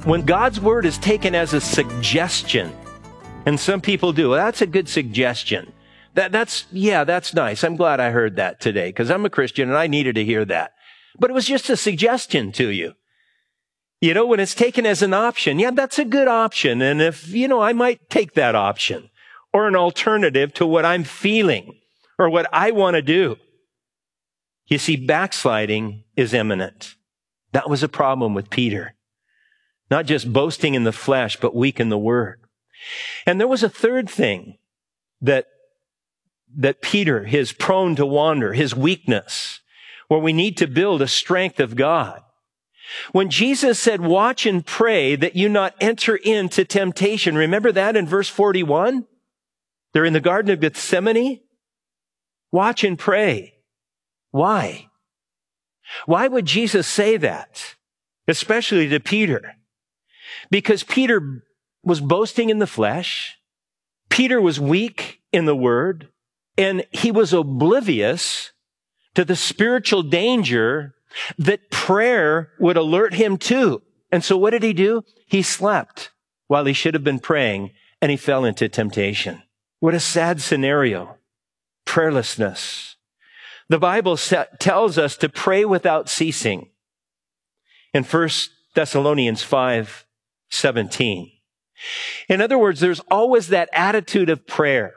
When God's word is taken as a suggestion, and some people do, well, that's a good suggestion. That's nice. I'm glad I heard that today because I'm a Christian and I needed to hear that. But it was just a suggestion to you. You know, when it's taken as an option, yeah, that's a good option. And if, I might take that option or an alternative to what I'm feeling or what I want to do. You see, backsliding is imminent. That was a problem with Peter. Not just boasting in the flesh, but weak in the word. And there was a third thing that Peter, his prone to wander, his weakness, where we need to build a strength of God. When Jesus said, watch and pray that you not enter into temptation, remember that in verse 41? They're in the Garden of Gethsemane. Watch and pray. Why? Why would Jesus say that? Especially to Peter. Because Peter was boasting in the flesh. Peter was weak in the word. And he was oblivious to the spiritual danger that prayer would alert him to. And so what did he do? He slept while he should have been praying, and he fell into temptation. What a sad scenario. Prayerlessness. The Bible tells us to pray without ceasing. In 1 Thessalonians 5:17. In other words, there's always that attitude of prayer.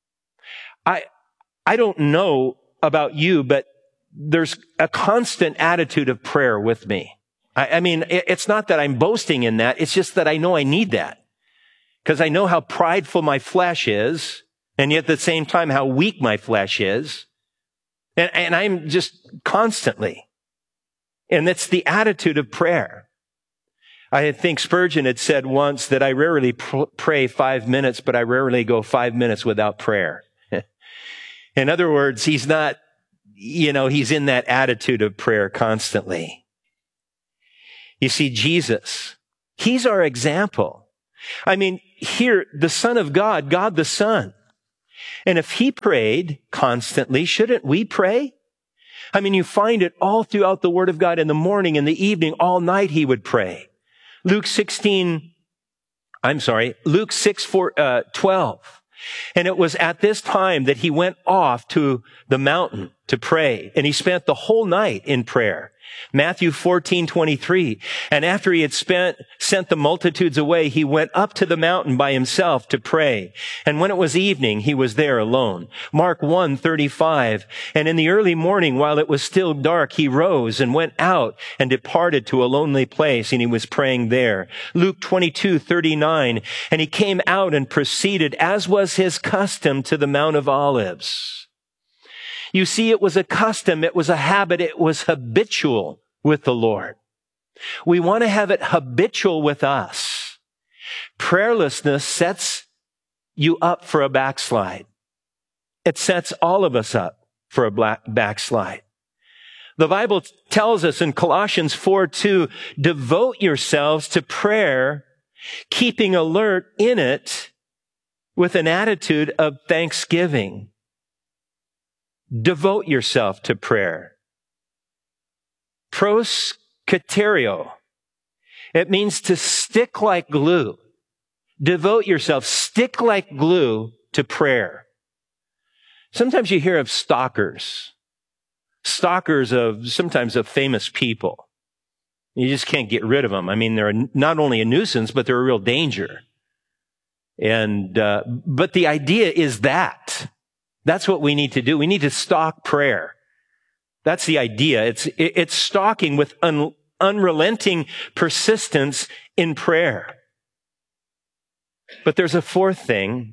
I don't know about you, but there's a constant attitude of prayer with me. I mean, it's not that I'm boasting in that. It's just that I know I need that. Because I know how prideful my flesh is, and yet at the same time how weak my flesh is. And I'm just constantly. And it's the attitude of prayer. I think Spurgeon had said once that I rarely pray 5 minutes, but I rarely go 5 minutes without prayer. In other words, he's not, he's in that attitude of prayer constantly. You see, Jesus, he's our example. I mean, here, the Son of God, God the Son. And if he prayed constantly, shouldn't we pray? I mean, you find it all throughout the Word of God in the morning, in the evening, all night he would pray. Luke 6:12. And it was at this time that he went off to the mountain to pray. And he spent the whole night in prayer. Matthew 14:23. And after he had sent the multitudes away, he went up to the mountain by himself to pray. And when it was evening, he was there alone. Mark 1:35. And in the early morning, while it was still dark, he rose and went out and departed to a lonely place, and he was praying there. Luke 22:39. And he came out and proceeded, as was his custom, to the Mount of Olives. You see, it was a custom, it was a habit, it was habitual with the Lord. We want to have it habitual with us. Prayerlessness sets you up for a backslide. It sets all of us up for a backslide. The Bible tells us in Colossians 4:2, devote yourselves to prayer, keeping alert in it with an attitude of thanksgiving. Devote yourself to prayer. Proskaterio. It means to stick like glue. Devote yourself, stick like glue to prayer. Sometimes you hear of stalkers sometimes of famous people. You just can't get rid of them. I mean, they're not only a nuisance, but they're a real danger. And, but the idea is that's what we need to do. We need to stalk prayer. That's the idea. It's stalking with unrelenting persistence in prayer. But there's a fourth thing.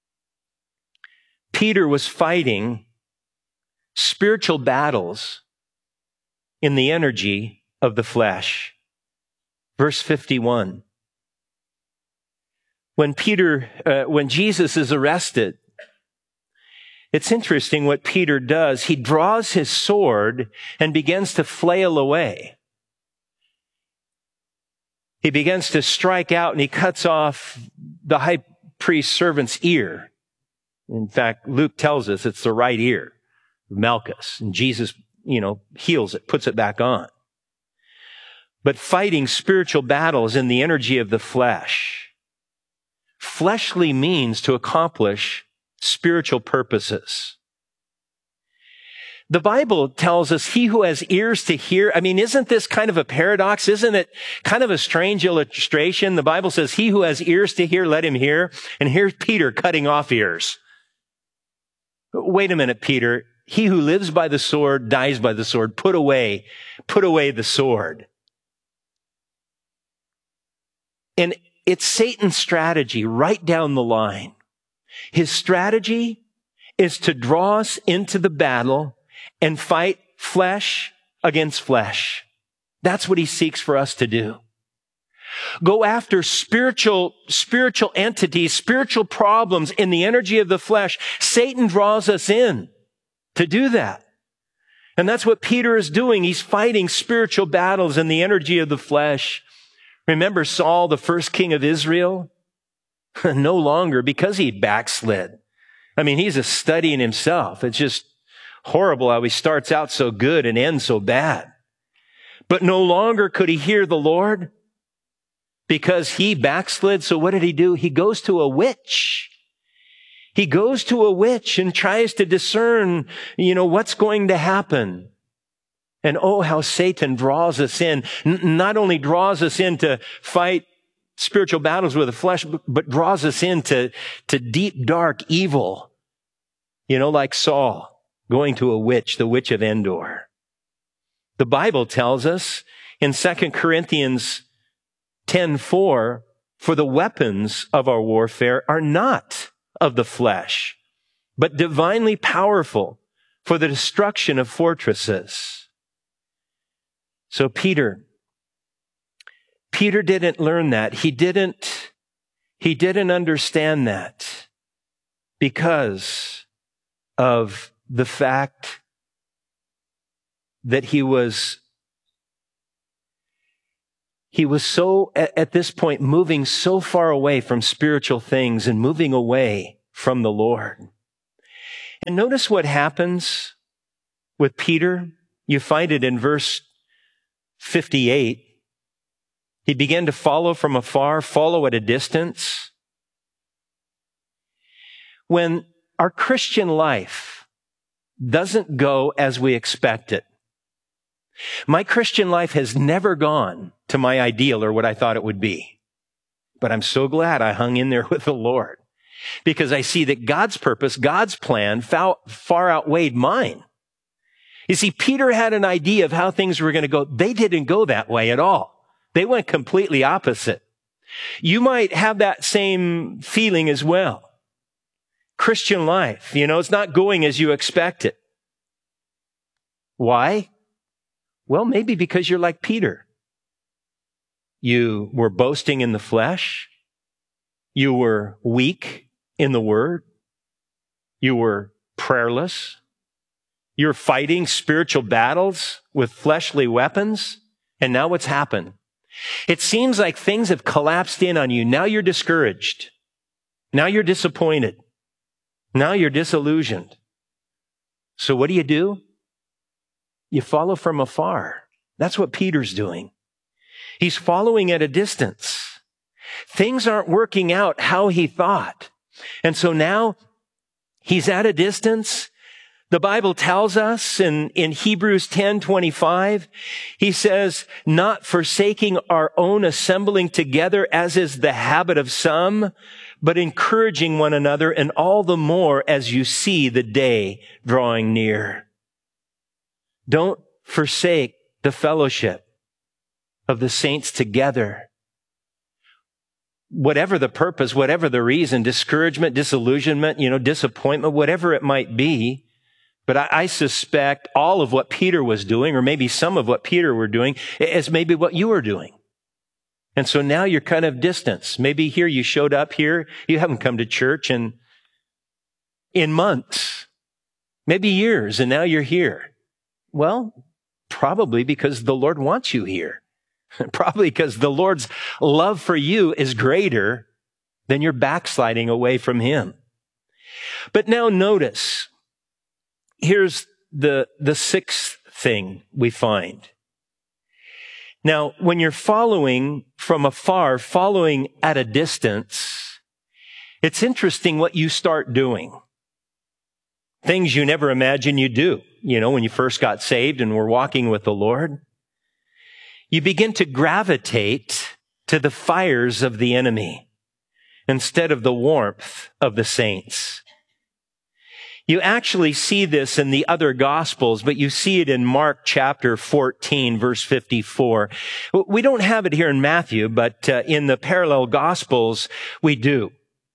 Peter was fighting spiritual battles in the energy of the flesh. Verse 51. When Jesus is arrested, it's interesting what Peter does. He draws his sword and begins to flail away. He begins to strike out and he cuts off the high priest's servant's ear. In fact, Luke tells us it's the right ear of Malchus. And Jesus, heals it, puts it back on. but fighting spiritual battles in the energy of the flesh. Fleshly means to accomplish spiritual purposes. The Bible tells us he who has ears to hear. I mean, isn't this kind of a paradox? Isn't it kind of a strange illustration? The Bible says he who has ears to hear, let him hear. And here's Peter cutting off ears. Wait a minute, Peter. He who lives by the sword dies by the sword. Put away the sword. And it's Satan's strategy right down the line. His strategy is to draw us into the battle and fight flesh against flesh. That's what he seeks for us to do. Go after spiritual entities, spiritual problems in the energy of the flesh. Satan draws us in to do that. And that's what Peter is doing. He's fighting spiritual battles in the energy of the flesh. Remember Saul, the first king of Israel? No longer, because he backslid. I mean, he's a study in himself. It's just horrible how he starts out so good and ends so bad. But no longer could he hear the Lord because he backslid. So what did he do? He goes to a witch. He goes to a witch and tries to discern, what's going to happen. And oh, how Satan draws us in. Not only draws us in to fight spiritual battles with the flesh, but draws us into deep, dark evil. Like Saul going to a witch, the witch of Endor. The Bible tells us in 2 Corinthians 10:4, for the weapons of our warfare are not of the flesh, but divinely powerful for the destruction of fortresses. So Peter didn't learn that. He didn't understand that because of the fact that he was so, at this point, moving so far away from spiritual things and moving away from the Lord. And notice what happens with Peter. You find it in verse 58. He began to follow from afar, follow at a distance. When our Christian life doesn't go as we expect it. My Christian life has never gone to my ideal or what I thought it would be. But I'm so glad I hung in there with the Lord because I see that God's purpose, God's plan far outweighed mine. You see, Peter had an idea of how things were going to go. They didn't go that way at all. They went completely opposite. You might have that same feeling as well. Christian life, it's not going as you expect it. Why? Well, maybe because you're like Peter. You were boasting in the flesh. You were weak in the word. You were prayerless. You're fighting spiritual battles with fleshly weapons. And now what's happened? It seems like things have collapsed in on you. Now you're discouraged. Now you're disappointed. Now you're disillusioned. So what do? You follow from afar. That's what Peter's doing. He's following at a distance. Things aren't working out how he thought. And so now he's at a distance. The Bible tells us in Hebrews 10:25, he says, not forsaking our own assembling together as is the habit of some, but encouraging one another, and all the more as you see the day drawing near. Don't forsake the fellowship of the saints together. Whatever the purpose, whatever the reason, discouragement, disillusionment, disappointment, whatever it might be. But I suspect all of what Peter was doing, or maybe some of what Peter were doing, is maybe what you were doing. And so now you're kind of distance. Maybe here you showed up here. You haven't come to church in months, maybe years, and now you're here. Well, probably because the Lord wants you here. Probably because the Lord's love for you is greater than your backsliding away from Him. But now notice, here's the sixth thing we find. Now, when you're following from afar, following at a distance, it's interesting what you start doing. Things you never imagined you'd do. You know, when you first got saved and were walking with the Lord, you begin to gravitate to the fires of the enemy instead of the warmth of the saints. You actually see this in the other Gospels, but you see it in Mark chapter 14, verse 54. We don't have it here in Matthew, but in the parallel Gospels, we do.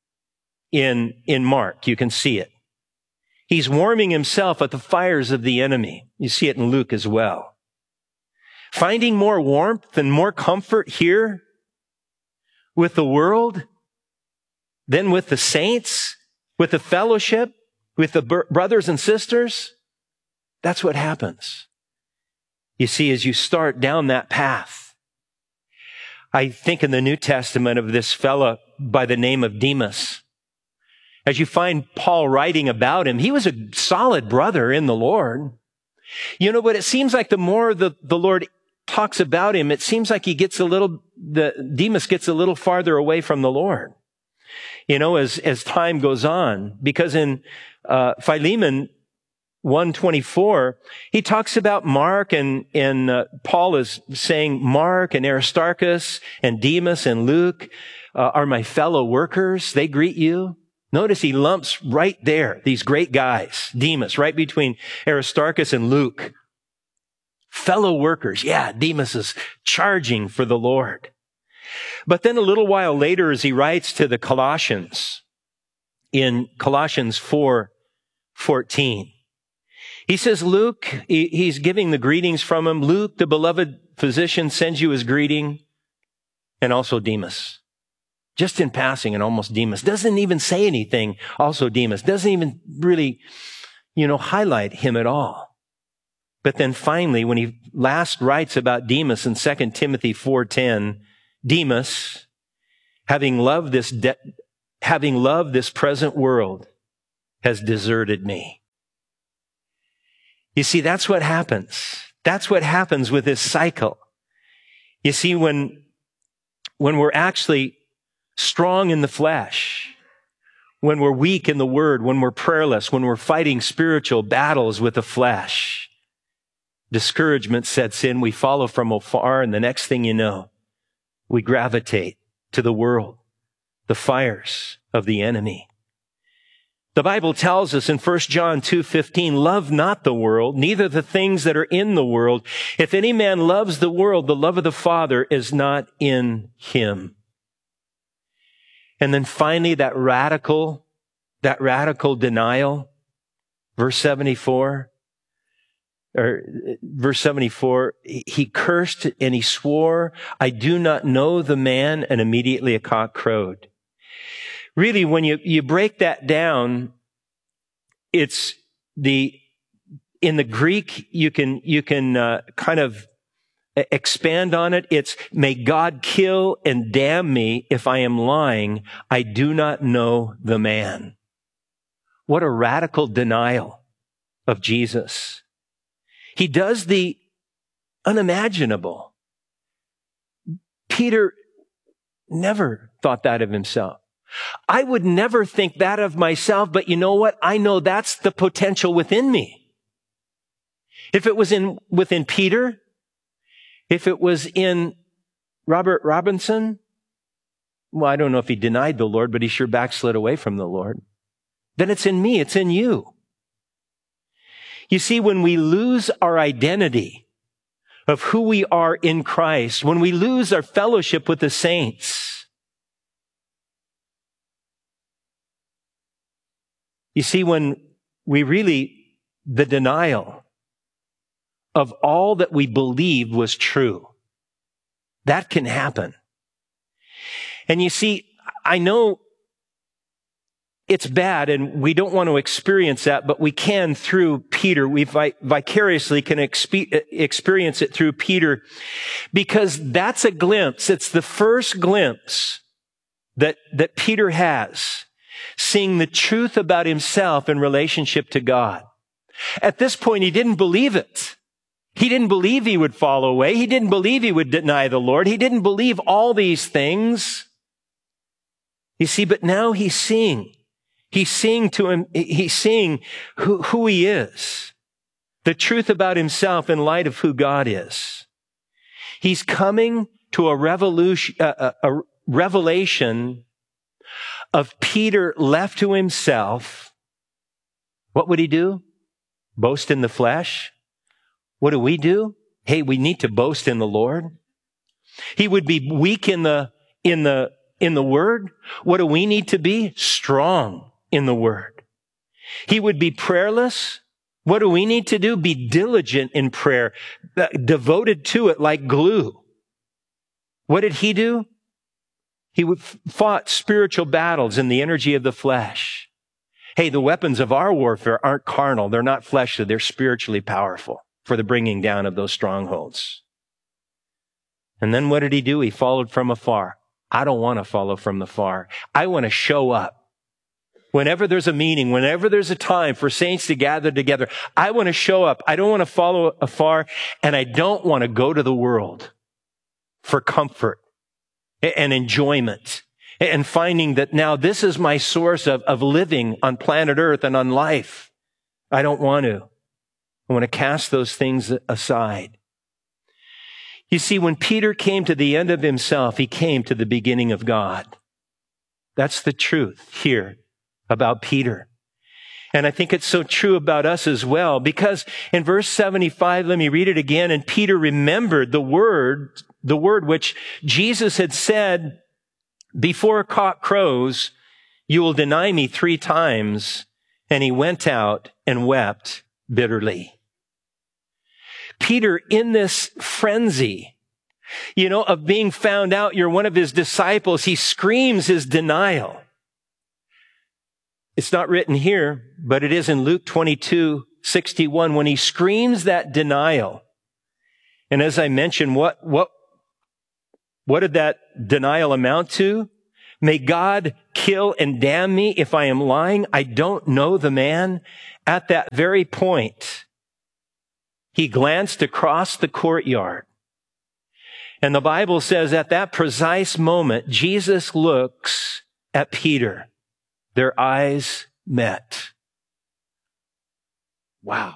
In Mark, you can see it. He's warming himself at the fires of the enemy. You see it in Luke as well. Finding more warmth and more comfort here with the world than with the saints, with the fellowship, with the brothers and sisters. That's what happens. You see, as you start down that path. I think in the New Testament of this fella by the name of Demas. As you find Paul writing about him, he was a solid brother in the Lord. You know, but it seems like the more the Lord talks about him, it seems like Demas gets a little farther away from the Lord. You know, as time goes on, because in Philemon 1:24, he talks about Mark and Paul is saying Mark and Aristarchus and Demas and Luke are my fellow workers. They greet you. Notice he lumps right there, these great guys, Demas, right between Aristarchus and Luke. Fellow workers. Yeah, Demas is charging for the Lord. But then a little while later, as he writes to the Colossians, in Colossians 4:14, he says, Luke, he's giving the greetings from him. Luke, the beloved physician, sends you his greeting, and also Demas. Just in passing, and almost Demas. Doesn't even say anything, also Demas. Doesn't even really, highlight him at all. But then finally, when he last writes about Demas in 2 Timothy 4:10, Demas, having loved this present world, has deserted me. You see, that's what happens. That's what happens with this cycle. You see, when we're actually strong in the flesh, when we're weak in the word, when we're prayerless, when we're fighting spiritual battles with the flesh, discouragement sets in. We follow from afar, and the next thing you know, we gravitate to the world, the fires of the enemy. The Bible tells us in 1 John 2:15, love not the world, neither the things that are in the world. If any man loves the world, the love of the Father is not in him. And then finally, that radical denial, verse 74, he cursed and he swore, I do not know the man, and immediately a cock crowed. Really, when you break that down, it's in the Greek, you can kind of expand on it. It's, may God kill and damn me if I am lying. I do not know the man. What a radical denial of Jesus. He does the unimaginable. Peter never thought that of himself. I would never think that of myself, but you know what? I know that's the potential within me. If it was within Peter, if it was in Robert Robinson, well, I don't know if he denied the Lord, but he sure backslid away from the Lord. Then it's in me, it's in you. You see, when we lose our identity of who we are in Christ, when we lose our fellowship with the saints, you see, when the denial of all that we believed was true, that can happen. And you see, I know it's bad and we don't want to experience that, but we can through Peter. We vicariously can experience it through Peter, because that's a glimpse. It's the first glimpse that Peter has, seeing the truth about himself in relationship to God. At this point, he didn't believe it. He didn't believe he would fall away. He didn't believe he would deny the Lord. He didn't believe all these things. You see, but now he's seeing. He's seeing to him, he's seeing who he is. The truth about himself in light of who God is. He's coming to a revelation of Peter left to himself. What would he do? Boast in the flesh? What do? Hey, we need to boast in the Lord. He would be weak in the word. What do we need to be? Strong in the word. He would be prayerless. What do we need to do? Be diligent in prayer, devoted to it like glue. What did he do? He fought spiritual battles in the energy of the flesh. Hey, the weapons of our warfare aren't carnal. They're not fleshly. They're spiritually powerful for the bringing down of those strongholds. And then what did he do? He followed from afar. I don't want to follow from afar. I want to show up. Whenever there's a meeting, whenever there's a time for saints to gather together, I want to show up. I don't want to follow afar, and I don't want to go to the world for comfort and enjoyment and finding that now this is my source of living on planet Earth and on life. I don't want to. I want to cast those things aside. You see, when Peter came to the end of himself, he came to the beginning of God. That's the truth here about Peter. And I think it's so true about us as well, because in verse 75, let me read it again. And Peter remembered the word which Jesus had said, before a cock crows, you will deny me 3 times. And he went out and wept bitterly. Peter, in this frenzy, of being found out you're one of his disciples, he screams his denial. It's not written here, but it is in Luke 22:61 when he screams that denial. And as I mentioned, what did that denial amount to? May God kill and damn me if I am lying. I don't know the man. At that very point, he glanced across the courtyard. And the Bible says at that precise moment, Jesus looks at Peter. Their eyes met. Wow.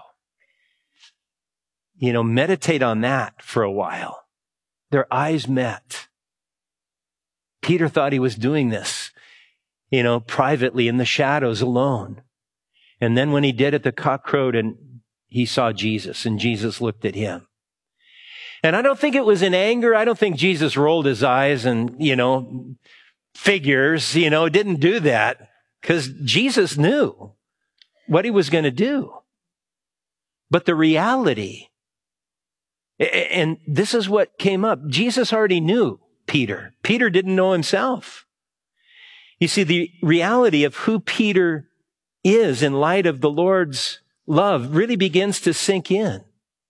Meditate on that for a while. Their eyes met. Peter thought he was doing this, privately in the shadows alone. And then when he did it, the cock crowed and he saw Jesus, and Jesus looked at him. And I don't think it was in anger. I don't think Jesus rolled his eyes and, figures, didn't do that. Because Jesus knew what he was going to do. But the reality, and this is what came up, Jesus already knew Peter. Peter didn't know himself. You see, the reality of who Peter is in light of the Lord's love really begins to sink in.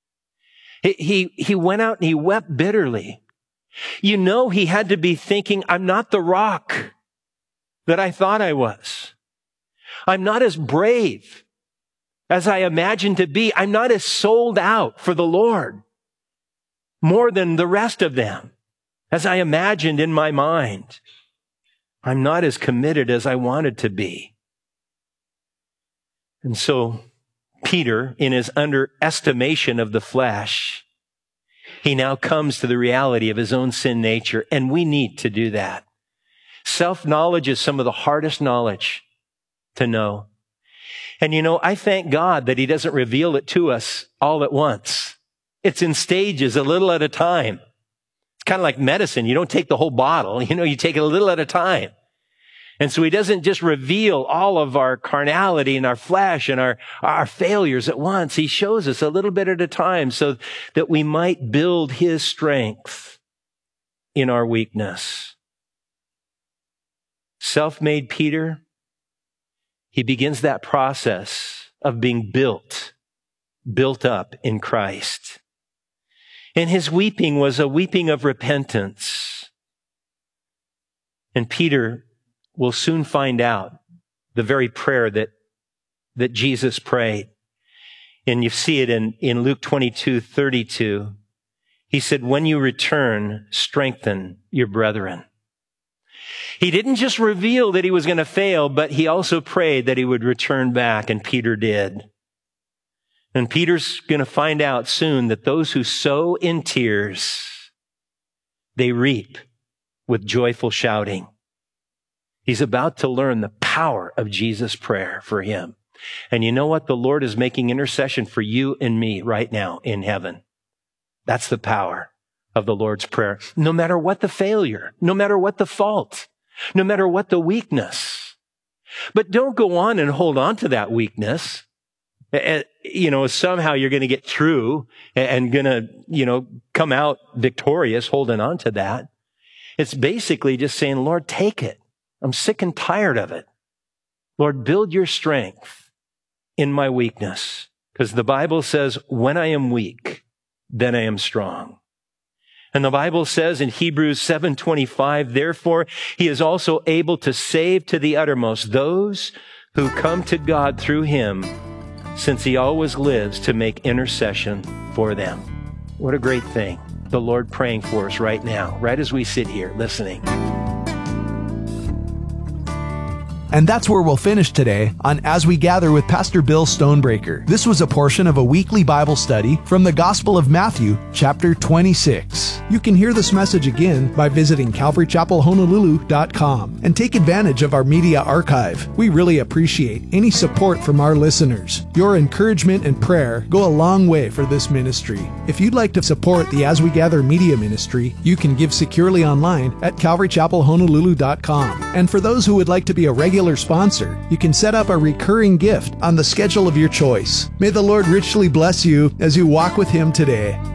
He went out and he wept bitterly. He had to be thinking, I'm not the rock that I thought I was. I'm not as brave as I imagined to be. I'm not as sold out for the Lord more than the rest of them as I imagined in my mind. I'm not as committed as I wanted to be. And so Peter, in his underestimation of the flesh, he now comes to the reality of his own sin nature, and we need to do that. Self-knowledge is some of the hardest knowledge to know. And I thank God that he doesn't reveal it to us all at once. It's in stages, a little at a time. It's kind of like medicine. You don't take the whole bottle. You take it a little at a time. And so he doesn't just reveal all of our carnality and our flesh and our failures at once. He shows us a little bit at a time so that we might build his strength in our weakness. Self-made Peter, he begins that process of being built up in Christ. And his weeping was a weeping of repentance. And Peter will soon find out the very prayer that Jesus prayed. And you see it in Luke 22:32. He said, when you return, strengthen your brethren. He didn't just reveal that he was going to fail, but he also prayed that he would return back, and Peter did. And Peter's going to find out soon that those who sow in tears, they reap with joyful shouting. He's about to learn the power of Jesus' prayer for him. And you know what? The Lord is making intercession for you and me right now in heaven. That's the power of the Lord's Prayer. No matter what the failure, no matter what the fault, no matter what the weakness. But don't go on and hold on to that weakness. Somehow you're going to get through and going to, come out victorious holding on to that. It's basically just saying, Lord, take it. I'm sick and tired of it. Lord, build your strength in my weakness. Because the Bible says, when I am weak, then I am strong. And the Bible says in Hebrews 7:25, therefore, he is also able to save to the uttermost those who come to God through him, since he always lives to make intercession for them. What a great thing. The Lord praying for us right now, right as we sit here listening. And that's where we'll finish today on As We Gather with Pastor Bill Stonebreaker. This was a portion of a weekly Bible study from the Gospel of Matthew, chapter 26. You can hear this message again by visiting CalvaryChapelHonolulu.com and take advantage of our media archive. We really appreciate any support from our listeners. Your encouragement and prayer go a long way for this ministry. If you'd like to support the As We Gather media ministry, you can give securely online at CalvaryChapelHonolulu.com. And for those who would like to be a regular sponsor, you can set up a recurring gift on the schedule of your choice. May the Lord richly bless you as you walk with him today.